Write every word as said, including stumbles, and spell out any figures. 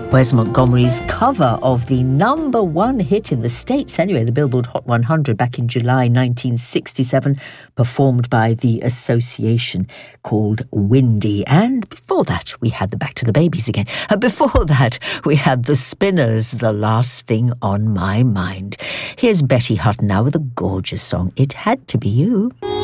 Wes Montgomery's cover of the number one hit in the States, anyway, the Billboard Hot one hundred back in July nineteen sixty-seven, performed by the Association, called Windy. And before that, we had the Back to the Babies again. And before that, we had the Spinners, The Last Thing on My Mind. Here's Betty Hutton now with a gorgeous song, It Had to Be You.